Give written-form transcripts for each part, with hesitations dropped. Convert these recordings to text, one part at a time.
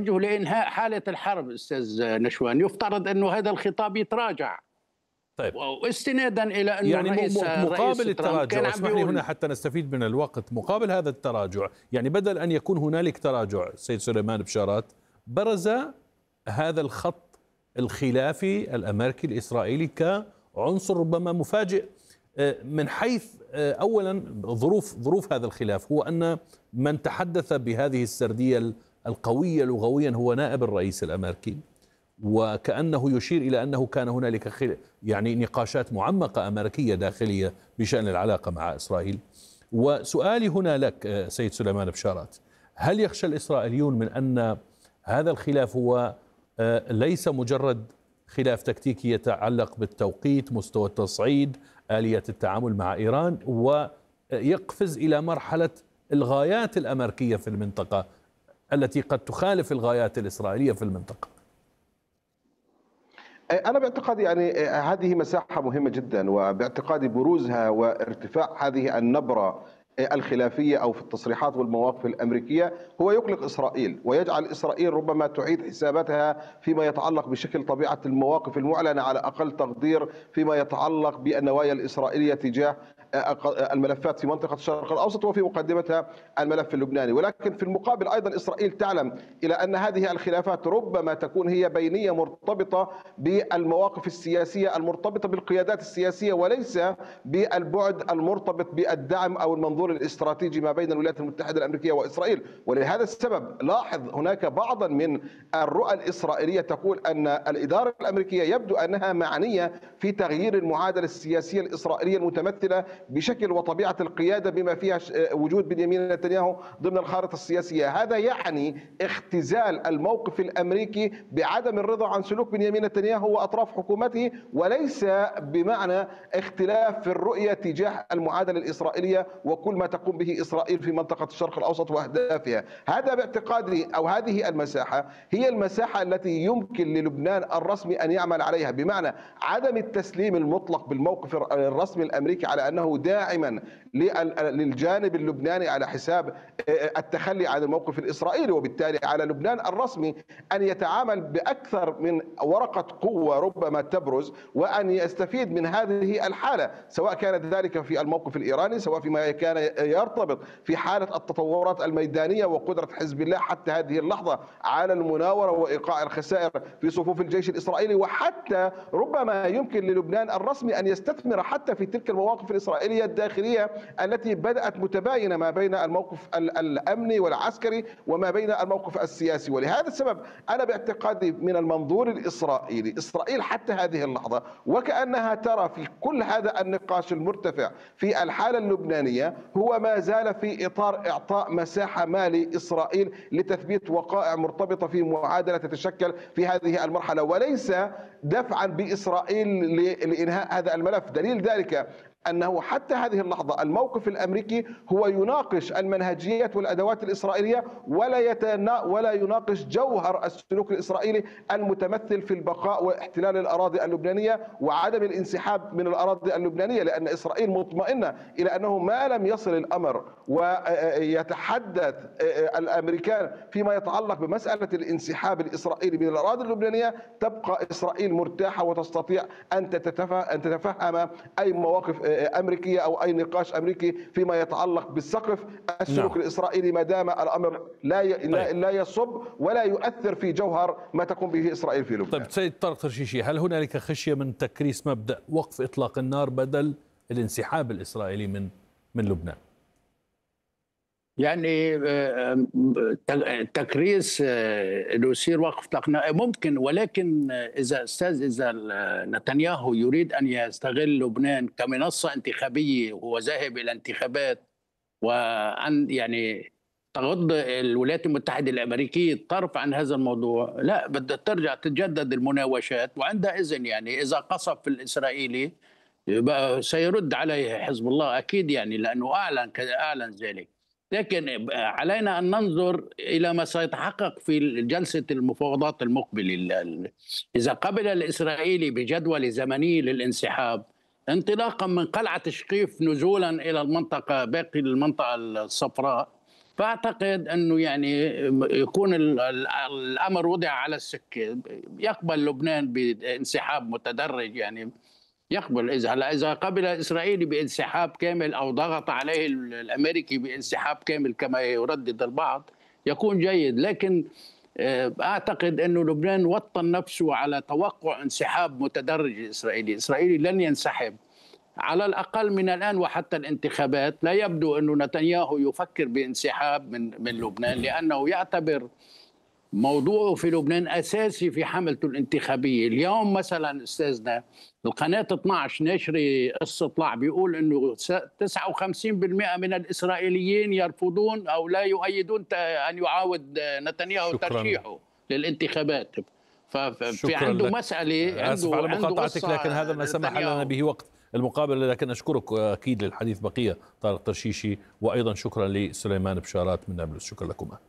التوجه لإنهاء حالة الحرب أستاذ نشوان، يفترض أنه هذا الخطاب يتراجع. طيب، واستنادا إلى أن يعني الرئيس مقابل التراجع، اسمح لي هنا حتى نستفيد من الوقت، مقابل هذا التراجع، يعني بدل أن يكون هنالك تراجع سيد سليمان بشارات، برز هذا الخط الخلافي الأمريكي الإسرائيلي كعنصر ربما مفاجئ من حيث أولا ظروف هذا الخلاف، هو أن من تحدث بهذه السردية القوية لغويا هو نائب الرئيس الأمريكي، وكأنه يشير إلى أنه كان هنالك يعني نقاشات معمقة أمريكية داخلية بشأن العلاقة مع إسرائيل. وسؤالي هنا لك سيد سليمان بشارات، هل يخشى الإسرائيليون من أن هذا الخلاف هو ليس مجرد خلاف تكتيكي يتعلق بالتوقيت، مستوى التصعيد، آلية التعامل مع إيران، ويقفز إلى مرحلة الغايات الأمريكية في المنطقة التي قد تخالف الغايات الإسرائيلية في المنطقة؟ أنا باعتقادي يعني هذه مساحة مهمة جدا، وباعتقادي بروزها وارتفاع هذه النبرة الخلافية أو في التصريحات والمواقف الأمريكية هو يقلق إسرائيل، ويجعل إسرائيل ربما تعيد حساباتها فيما يتعلق بشكل طبيعة المواقف المعلنة على أقل تقدير فيما يتعلق بالنوايا الإسرائيلية تجاه الملفات في منطقة الشرق الأوسط، وفي مقدمتها الملف اللبناني. ولكن في المقابل أيضا إسرائيل تعلم إلى أن هذه الخلافات ربما تكون هي بينية مرتبطة بالمواقف السياسية المرتبطة بالقيادات السياسية، وليس بالبعد المرتبط بالدعم أو المنظور الاستراتيجي ما بين الولايات المتحدة الأمريكية وإسرائيل. ولهذا السبب لاحظ هناك بعضا من الرؤى الإسرائيلية تقول أن الإدارة الأمريكية يبدو أنها معنية في تغيير المعادلة السياسية الإسرائيلية المتمثلة بشكل وطبيعة القيادة بما فيها وجود بنيامين نتنياهو ضمن الخارطة السياسية. هذا يعني اختزال الموقف الأمريكي بعدم الرضا عن سلوك بنيامين نتنياهو وأطراف حكومته، وليس بمعنى اختلاف في الرؤية تجاه المعادلة الإسرائيلية وكل ما تقوم به إسرائيل في منطقة الشرق الأوسط وأهدافها. هذا باعتقادي أو هذه المساحة هي المساحة التي يمكن للبنان الرسمي أن يعمل عليها، بمعنى عدم التسليم المطلق بالموقف الرسمي الأمريكي على أنه داعما للجانب اللبناني على حساب التخلي عن الموقف الإسرائيلي، وبالتالي على لبنان الرسمي أن يتعامل بأكثر من ورقة قوة ربما تبرز، وأن يستفيد من هذه الحالة، سواء كانت ذلك في الموقف الإيراني، سواء فيما كان يرتبط في حالة التطورات الميدانية وقدرة حزب الله حتى هذه اللحظة على المناورة وإيقاع الخسائر في صفوف الجيش الإسرائيلي، وحتى ربما يمكن للبنان الرسمي أن يستثمر حتى في تلك المواقف الإسرائيلية الداخلية التي بدأت متباينة ما بين الموقف الأمني والعسكري وما بين الموقف السياسي. ولهذا السبب أنا باعتقادي من المنظور الإسرائيلي، إسرائيل حتى هذه اللحظة وكأنها ترى في كل هذا النقاش المرتفع في الحالة اللبنانية هو ما زال في إطار إعطاء مساحة ما لإسرائيل لتثبيت وقائع مرتبطة في معادلة تتشكل في هذه المرحلة، وليس دفعا بإسرائيل لإنهاء هذا الملف. دليل ذلك أنه حتى هذه اللحظة الموقف الأمريكي هو يناقش المنهجيات والأدوات الإسرائيلية ولا يناقش جوهر السلوك الإسرائيلي المتمثل في البقاء واحتلال الأراضي اللبنانية وعدم الانسحاب من الأراضي اللبنانية، لأن إسرائيل مطمئنة إلى أنه ما لم يصل الأمر ويتحدث الأمريكان فيما يتعلق بمسألة الانسحاب الإسرائيلي من الأراضي اللبنانية، تبقى إسرائيل مرتاحة وتستطيع أن تتفهم أي مواقف أمريكية أو أي نقاش أمريكي فيما يتعلق بالسقف السلوك الإسرائيلي ما دام الأمر لا يصب ولا يؤثر في جوهر ما تقوم به إسرائيل في لبنان. طيب سيد طارق ترشيشي، هل هنالك خشية من تكريس مبدأ وقف إطلاق النار بدل الانسحاب الإسرائيلي من لبنان؟ يعني تكريس انه يصير وقف اطلاق ممكن، ولكن اذا نتنياهو يريد ان يستغل لبنان كمنصه انتخابيه وهو ذاهب الى انتخابات، وان يعني تغض الولايات المتحده الامريكيه الطرف عن هذا الموضوع، لا بدها ترجع تتجدد المناوشات، وعندئذ يعني اذا قصف الاسرائيلي سيرد عليه حزب الله اكيد، يعني لانه اعلن ذلك. لكن علينا أن ننظر إلى ما سيتحقق في جلسة المفاوضات المقبلة. إذا قبل الإسرائيلي بجدول زمني للانسحاب انطلاقا من قلعة شقيف نزولا إلى باقي المنطقة الصفراء، فأعتقد أنه يعني يكون الأمر وضع على السكة، يقبل لبنان بانسحاب متدرج، يعني يقبل إذا قبل الإسرائيلي بانسحاب كامل أو ضغط عليه الأمريكي بانسحاب كامل كما يردد البعض يكون جيد. لكن أعتقد أنه لبنان وطن نفسه على توقع انسحاب متدرج الإسرائيلي لن ينسحب على الأقل من الآن وحتى الانتخابات. لا يبدو أنه نتنياهو يفكر بانسحاب من لبنان، لأنه يعتبر موضوعه في لبنان أساسي في حملته الانتخابية. اليوم مثلا أستاذنا القناة 12 نشري استطلاع بيقول أنه 59% من الإسرائيليين يرفضون أو لا يؤيدون أن يعاود نتنياهو ترشيحه للانتخابات. ففي عنده مسألة، آسف على مقاطعتك، لكن هذا ما سمح لنا به وقت المقابلة. لكن أشكرك أكيد للحديث بقية طارق ترشيشي، وأيضا شكرا لسليمان بشارات من نابلس. شكرا لكما.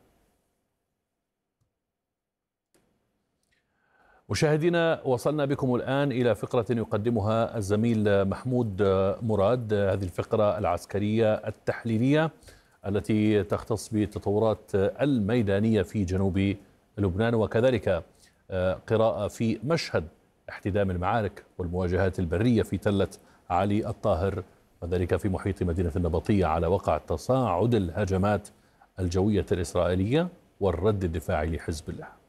مشاهدينا، وصلنا بكم الآن إلى فقرة يقدمها الزميل محمود مراد، هذه الفقرة العسكرية التحليلية التي تختص بالتطورات الميدانية في جنوب لبنان، وكذلك قراءة في مشهد احتدام المعارك والمواجهات البرية في تلة علي الطاهر، وذلك في محيط مدينة النبطية على وقع تصاعد الهجمات الجوية الإسرائيلية والرد الدفاعي لحزب الله.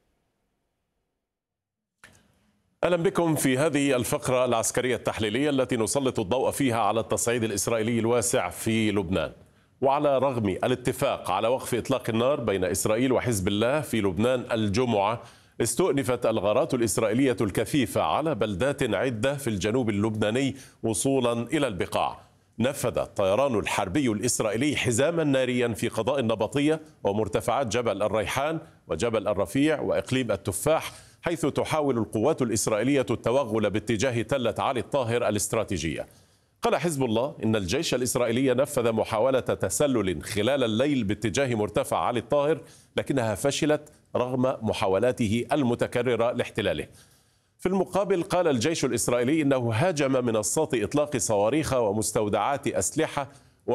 أهلا بكم في هذه الفقرة العسكرية التحليلية التي نسلط الضوء فيها على التصعيد الإسرائيلي الواسع في لبنان. وعلى رغم الاتفاق على وقف إطلاق النار بين إسرائيل وحزب الله في لبنان الجمعة، استؤنفت الغارات الإسرائيلية الكثيفة على بلدات عدة في الجنوب اللبناني وصولا إلى البقاع. نفذ الطيران الحربي الإسرائيلي حزاما ناريا في قضاء النبطية ومرتفعات جبل الريحان وجبل الرفيع وإقليم التفاح، حيث تحاول القوات الإسرائيلية التوغل باتجاه تلة علي الطاهر الاستراتيجية. قال حزب الله إن الجيش الإسرائيلي نفذ محاولة تسلل خلال الليل باتجاه مرتفع علي الطاهر، لكنها فشلت رغم محاولاته المتكررة لاحتلاله. في المقابل قال الجيش الإسرائيلي إنه هاجم منصات إطلاق صواريخ ومستودعات أسلحة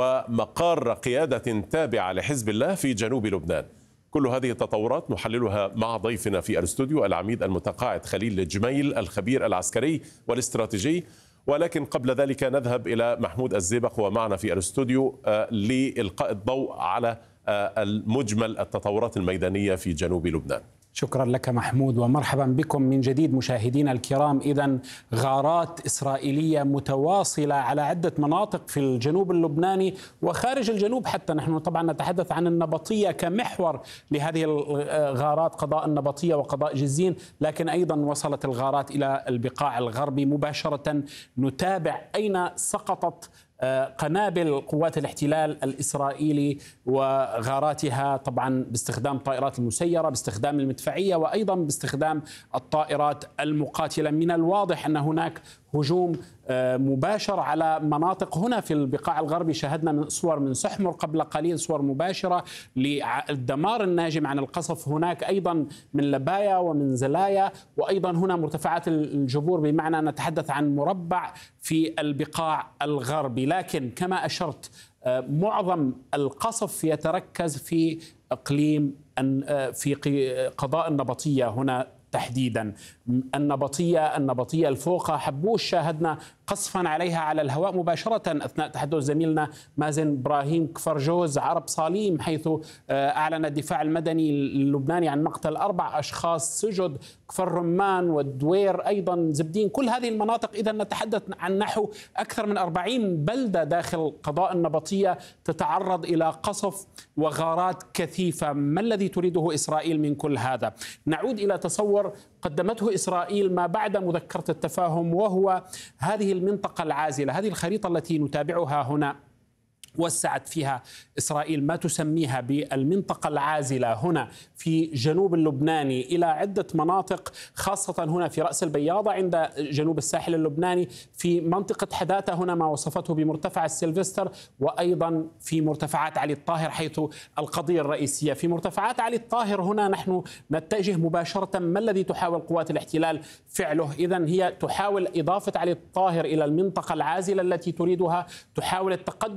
ومقار قيادة تابعة لحزب الله في جنوب لبنان. كل هذه التطورات نحللها مع ضيفنا في الاستوديو العميد المتقاعد خليل الجميل الخبير العسكري والاستراتيجي. ولكن قبل ذلك نذهب إلى محمود الزيبق ومعنا في الاستوديو لإلقاء الضوء على المجمل التطورات الميدانية في جنوب لبنان. شكرا لك محمود، ومرحبا بكم من جديد مشاهدينا الكرام. إذن غارات إسرائيلية متواصلة على عدة مناطق في الجنوب اللبناني وخارج الجنوب حتى. نحن طبعا نتحدث عن النبطية كمحور لهذه الغارات، قضاء النبطية وقضاء جزين، لكن أيضا وصلت الغارات إلى البقاع الغربي مباشرة. نتابع أين سقطت قنابل قوات الاحتلال الإسرائيلي وغاراتها، طبعا باستخدام الطائرات المسيرة، باستخدام المدفعية، وأيضا باستخدام الطائرات المقاتلة. من الواضح أن هناك هجوم مباشر على مناطق هنا في البقاع الغربي. شاهدنا من صور من سحمر قبل قليل، صور مباشرة للدمار الناجم عن القصف هناك، أيضا من لبايا ومن زلايا، وأيضا هنا مرتفعات الجبور، بمعنى نتحدث عن مربع في البقاع الغربي. لكن كما أشرت معظم القصف يتركز في إقليم في قضاء النبطية هنا تحديدا. النبطية الفوقة حبوش شاهدنا قصفا عليها على الهواء مباشرة أثناء تحدث زميلنا مازن إبراهيم كفرجوز عرب صاليم، حيث أعلن الدفاع المدني اللبناني عن مقتل 4 أشخاص، سجد، كفر رمان والدوير، أيضا زبدين، كل هذه المناطق. إذا نتحدث عن نحو أكثر من 40 بلدة داخل قضاء النبطية تتعرض إلى قصف وغارات كثيفة. ما الذي تريده إسرائيل من كل هذا؟ نعود إلى تصور قدمته إسرائيل ما بعد مذكرة التفاهم، وهو هذه المنطقة العازلة، هذه الخريطة التي نتابعها هنا. وسعت فيها إسرائيل ما تسميها بالمنطقة العازلة هنا في جنوب اللبناني إلى عدة مناطق، خاصة هنا في رأس البياضة عند جنوب الساحل اللبناني، في منطقة حداثة هنا ما وصفته بمرتفع السيلفستر، وأيضا في مرتفعات علي الطاهر حيث القضية الرئيسية. في مرتفعات علي الطاهر هنا نحن نتجه مباشرة. ما الذي تحاول قوات الاحتلال فعله؟ إذن هي تحاول إضافة علي الطاهر إلى المنطقة العازلة التي تريدها، تحاول التقدم من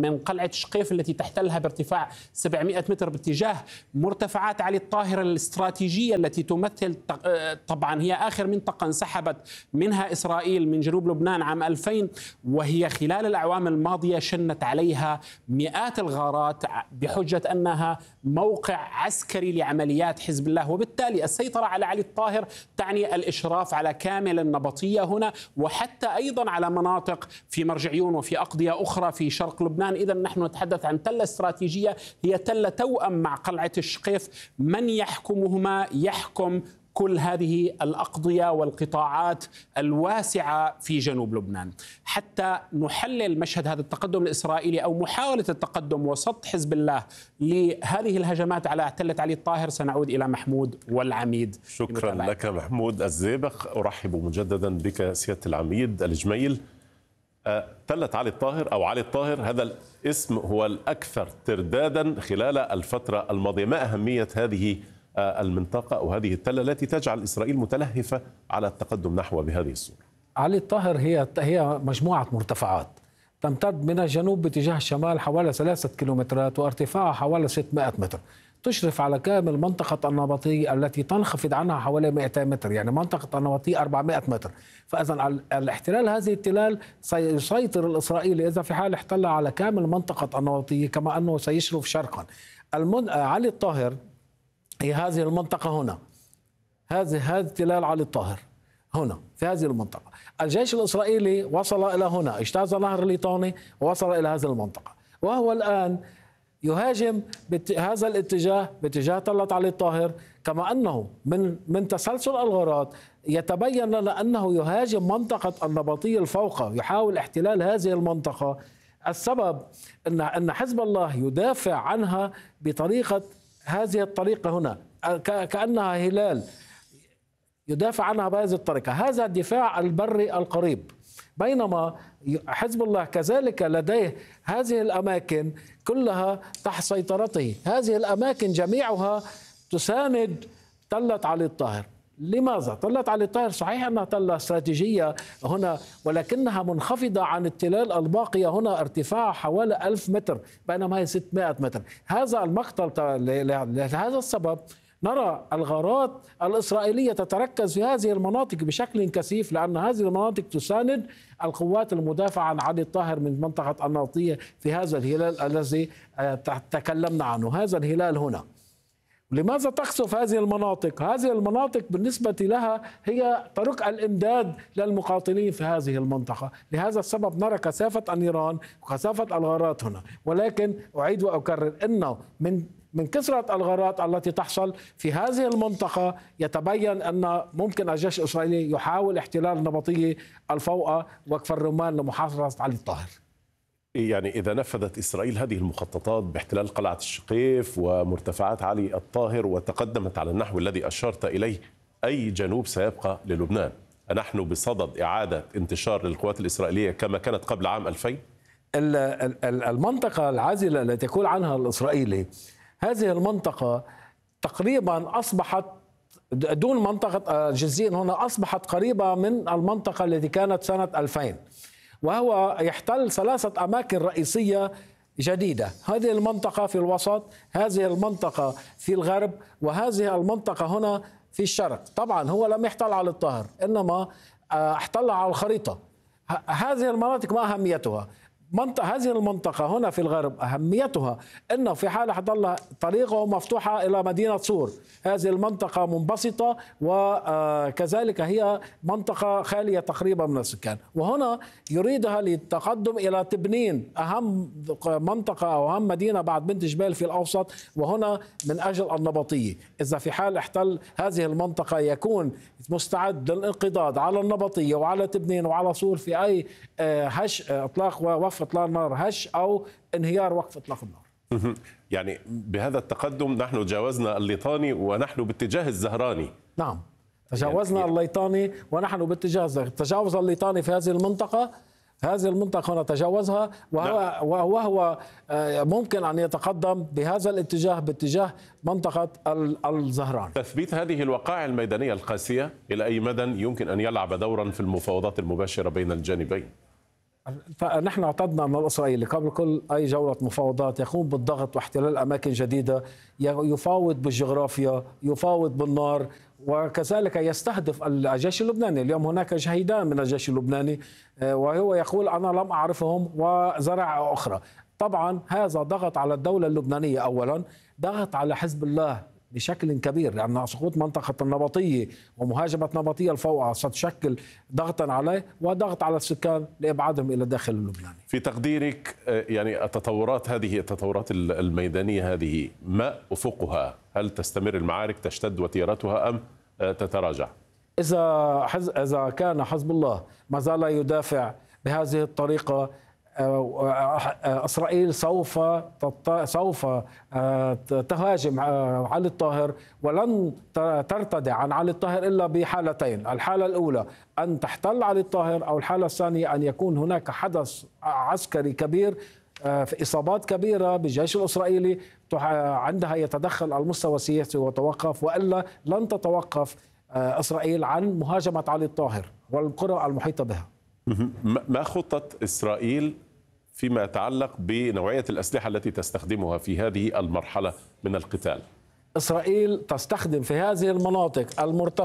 من قلعة شقيف التي تحتلها بارتفاع 700 متر باتجاه مرتفعات علي الطاهر الاستراتيجية التي تمثل، طبعا هي آخر منطقة انسحبت منها إسرائيل من جنوب لبنان عام 2000، وهي خلال الأعوام الماضية شنت عليها مئات الغارات بحجة أنها موقع عسكري لعمليات حزب الله. وبالتالي السيطرة على علي الطاهر تعني الإشراف على كامل النبطية هنا، وحتى أيضا على مناطق في مرجعيون وفي أقضية أخرى في شرق لبنان. إذا نحن نتحدث عن تلة استراتيجية هي تلة توأم مع قلعة الشقيف. من يحكمهما يحكم كل هذه الأقضية والقطاعات الواسعة في جنوب لبنان. حتى نحلل مشهد هذا التقدم الإسرائيلي أو محاولة التقدم وسط حزب الله لهذه الهجمات على تلة علي الطاهر سنعود إلى محمود والعميد. شكرا لك محمود الزيبق. أرحب مجددا بك سيادة العميد الجميل. تلة علي الطاهر أو علي الطاهر، هذا الاسم هو الأكثر تردادا خلال الفترة الماضية. ما أهمية هذه المنطقة أو هذه التلة التي تجعل إسرائيل متلهفة على التقدم نحو بهذه الصورة؟ علي الطاهر هي مجموعة مرتفعات تمتد من الجنوب باتجاه الشمال حوالي 3 كيلومترات وارتفاعها حوالي 600 متر، تشرف على كامل منطقة النبطي التي تنخفض عنها حوالي 200 متر، يعني منطقة النبطي 400 متر. فإذا الاحتلال هذه التلال سيسيطر الإسرائيلي إذا في حال احتل على كامل منطقة النبطي، كما أنه سيشرف شرقا. علي الطاهر هي هذه المنطقة هنا، هذه تلال علي الطاهر هنا في هذه المنطقة. الجيش الإسرائيلي وصل إلى هنا، اجتاز نهر الليطاني ووصل إلى هذه المنطقة، وهو الآن يهاجم بهذا الاتجاه باتجاه تلة علي الطاهر. كما أنه من تسلسل الغارات يتبين لنا أنه يهاجم منطقة النبطي الفوقى، يحاول احتلال هذه المنطقة. السبب أن حزب الله يدافع عنها بطريقة هذه الطريقة هنا، كأنها هلال يدافع عنها بهذه الطريقة. هذا الدفاع البري القريب، بينما حزب الله كذلك لديه هذه الأماكن كلها تحت سيطرته. هذه الأماكن جميعها تساند تلة علي الطاهر. لماذا؟ تلة علي الطاهر صحيح أنها تلة استراتيجية هنا، ولكنها منخفضة عن التلال الباقية هنا، ارتفاع حوالي 1000 متر بينما هي 600 متر. هذا المقتل لهذا السبب نرى الغارات الإسرائيلية تتركز في هذه المناطق بشكل كثيف، لأن هذه المناطق تساند القوات المدافعة عن علي الطاهر من منطقة النبطية في هذا الهلال الذي تكلمنا عنه، هذا الهلال هنا. لماذا تقصف هذه المناطق؟ هذه المناطق بالنسبة لها هي طرق الإمداد للمقاتلين في هذه المنطقة. لهذا السبب نرى كثافة النيران وكثافة الغارات هنا. ولكن أعيد وأكرر أنه من كثرة الغارات التي تحصل في هذه المنطقة يتبين أن ممكن الجيش الإسرائيلي يحاول احتلال نبطي الفوقة وكفر الرمان لمحاصرة علي الطاهر. يعني إذا نفذت إسرائيل هذه المخططات باحتلال قلعة الشقيف ومرتفعات علي الطاهر وتقدمت على النحو الذي أشرت إليه، أي جنوب سيبقى للبنان؟ أنحن بصدد إعادة انتشار للقوات الإسرائيلية كما كانت قبل عام 2000؟ المنطقة العازلة التي يقول عنها الإسرائيلي، هذه المنطقة تقريبا أصبحت دون منطقة جزئين هنا، أصبحت قريبة من المنطقة التي كانت سنة 2000، وهو يحتل 3 أماكن رئيسية جديدة. هذه المنطقة في الوسط، هذه المنطقة في الغرب، وهذه المنطقة هنا في الشرق. طبعا هو لم يحتل على الطاهر، إنما احتل على الخريطة. هذه المناطق ما أهميتها؟ هذه المنطقة هنا في الغرب أهميتها أنه في حال حضل طريقه مفتوحة إلى مدينة صور، هذه المنطقة منبسطة وكذلك هي منطقة خالية تقريبا من السكان، وهنا يريدها للتقدم إلى تبنين، أهم منطقة أو أهم مدينة بعد بنت جبال في الأوسط، وهنا من أجل النبطية. إذا في حال احتل هذه المنطقة يكون مستعد للانقضاض على النبطية وعلى تبنين وعلى صور في أي هش إطلاق ووقف إطلاق النار، هش أو انهيار وقف إطلاق النار. يعني بهذا التقدم نحن تجاوزنا الليطاني ونحن باتجاه الزهراني. نعم، تجاوزنا الليطاني ونحن باتجاه الزهراني. تجاوز الليطاني في هذه المنطقة، هذه المنطقة هنا تجاوزها، وهو ممكن أن يتقدم بهذا الاتجاه باتجاه منطقة الزهران. تثبيت هذه الوقائع الميدانية القاسية إلى أي مدى يمكن أن يلعب دورا في المفاوضات المباشرة بين الجانبين؟ فنحن اعتدنا أن الإسرائيلي قبل كل أي جولة مفاوضات يقوم بالضغط واحتلال أماكن جديدة، يفاوض بالجغرافيا، يفاوض بالنار، وكذلك يستهدف الجيش اللبناني. اليوم هناك شهيدان من الجيش اللبناني وهو يقول أنا لم أعرفهم وزرع أخرى. طبعا هذا ضغط على الدولة اللبنانية، أولا ضغط على حزب الله بشكل كبير، لأن سقوط منطقة النبطية ومهاجمة نبطية الفوقع ستشكل ضغطا عليه وضغط على السكان لإبعادهم إلى داخل اللبناني. في تقديرك يعني التطورات الميدانية هذه ما أفقها؟ هل تستمر المعارك تشتد وتيرتها أم تتراجع؟ إذا كان حزب الله ما زال يدافع بهذه الطريقة، إسرائيل سوف تهاجم علي الطاهر، ولن ترتدع عن علي الطاهر إلا بحالتين: الحالة الأولى أن تحتل علي الطاهر، أو الحالة الثانية أن يكون هناك حدث عسكري كبير في إصابات كبيرة بالجيش الإسرائيلي، عندها يتدخل المستوى السياسي وتوقف، وإلا لن تتوقف إسرائيل عن مهاجمة علي الطاهر والقرى المحيطة بها. ما خطة إسرائيل فيما يتعلق بنوعية الأسلحة التي تستخدمها في هذه المرحلة من القتال؟ إسرائيل تستخدم في هذه المناطق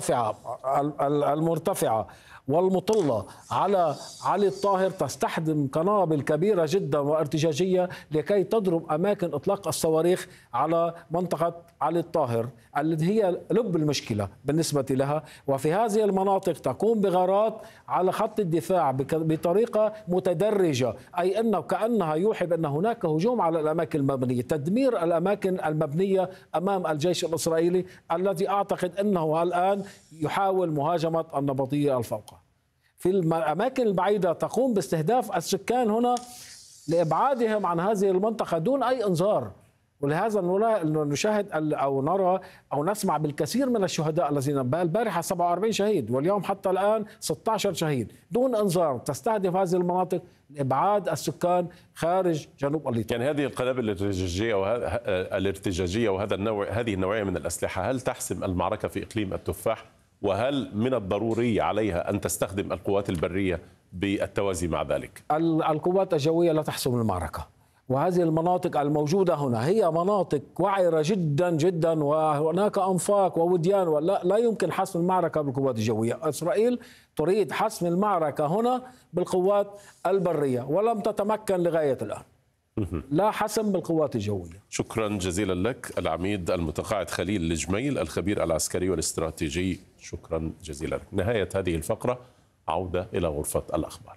المرتفعة والمطلة على علي الطاهر، تستخدم قنابل كبيرة جدا وارتجاجية لكي تضرب أماكن إطلاق الصواريخ على منطقة علي الطاهر التي هي لب المشكلة بالنسبة لها. وفي هذه المناطق تقوم بغارات على خط الدفاع بطريقة متدرجة، أي أنه كأنها يوحي بأن هناك هجوم على الأماكن المبنية، تدمير الأماكن المبنية أمام الجيش الإسرائيلي الذي أعتقد أنه الآن يحاول مهاجمة النبطية الفوقة. في الأماكن البعيدة تقوم باستهداف السكان هنا لإبعادهم عن هذه المنطقة دون أي إنذار. ولهذا نشاهد أو نرى أو نسمع بالكثير من الشهداء الذين البارحة 47 شهيد واليوم حتى الآن 16 شهيد دون إنذار. تستهدف هذه المناطق لإبعاد السكان خارج جنوب أليطا. يعني هذه القنابل الارتجاجية وهذا النوع، هذه النوعية من الأسلحة، هل تحسم المعركة في إقليم التفاح؟ وهل من الضروري عليها أن تستخدم القوات البرية بالتوازي مع ذلك؟ القوات الجوية لا تحسم المعركة، وهذه المناطق الموجودة هنا هي مناطق وعرة جدا جدا، وهناك أنفاق ووديان، ولا يمكن حسم المعركة بالقوات الجوية. إسرائيل تريد حسم المعركة هنا بالقوات البرية ولم تتمكن لغاية الآن. لا حسم بالقوات الجوية. شكرا جزيلا لك العميد المتقاعد خليل الجميل الخبير العسكري والاستراتيجي، شكرا جزيلا لك. نهاية هذه الفقرة، عودة إلى غرفة الأخبار.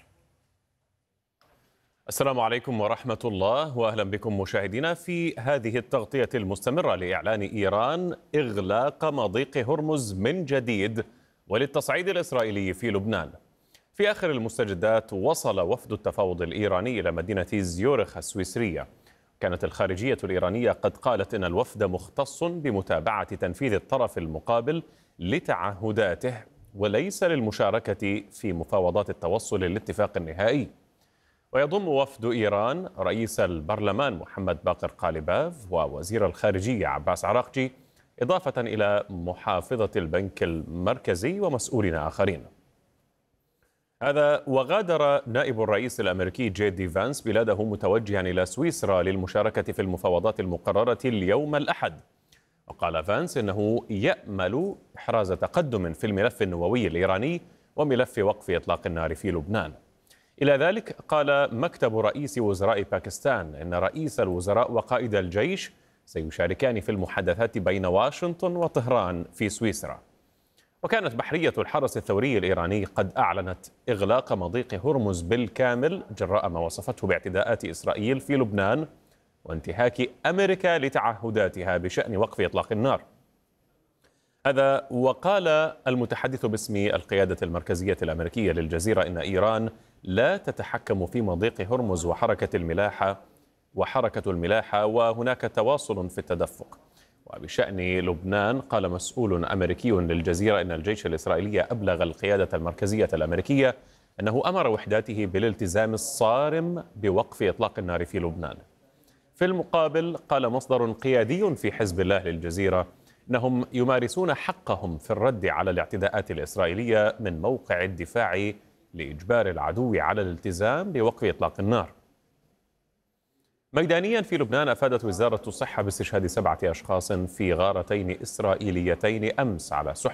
السلام عليكم ورحمة الله، وأهلا بكم مشاهدينا في هذه التغطية المستمرة لإعلان إيران إغلاق مضيق هرمز من جديد وللتصعيد الإسرائيلي في لبنان. في آخر المستجدات وصل وفد التفاوض الإيراني إلى مدينة زيورخ السويسرية. كانت الخارجية الإيرانية قد قالت إن الوفد مختص بمتابعة تنفيذ الطرف المقابل لتعهداته وليس للمشاركة في مفاوضات التوصل للاتفاق النهائي. ويضم وفد إيران رئيس البرلمان محمد باقر قالباف ووزير الخارجية عباس عراقجي، إضافة إلى محافظة البنك المركزي ومسؤولين آخرين. هذا وغادر نائب الرئيس الأمريكي جي دي فانس بلاده متوجها إلى سويسرا للمشاركة في المفاوضات المقررة اليوم الأحد. وقال فانس إنه يأمل إحراز تقدم في الملف النووي الإيراني وملف وقف إطلاق النار في لبنان. إلى ذلك قال مكتب رئيس وزراء باكستان إن رئيس الوزراء وقائد الجيش سيشاركان في المحادثات بين واشنطن وطهران في سويسرا. وكانت بحرية الحرس الثوري الإيراني قد أعلنت إغلاق مضيق هرمز بالكامل جراء ما وصفته باعتداءات إسرائيل في لبنان وانتهاك أمريكا لتعهداتها بشأن وقف إطلاق النار. هذا وقال المتحدث باسم القيادة المركزية الأمريكية للجزيرة إن إيران لا تتحكم في مضيق هرمز وحركة الملاحة وهناك تواصل في التدفق. وبشأن لبنان قال مسؤول أمريكي للجزيرة إن الجيش الإسرائيلي أبلغ القيادة المركزية الأمريكية أنه أمر وحداته بالالتزام الصارم بوقف إطلاق النار في لبنان. في المقابل قال مصدر قيادي في حزب الله للجزيرة إنهم يمارسون حقهم في الرد على الاعتداءات الإسرائيلية من موقع الدفاع لإجبار العدو على الالتزام بوقف إطلاق النار. ميدانيا في لبنان، أفادت وزارة الصحة باستشهاد 7 أشخاص في غارتين إسرائيليتين أمس على سحب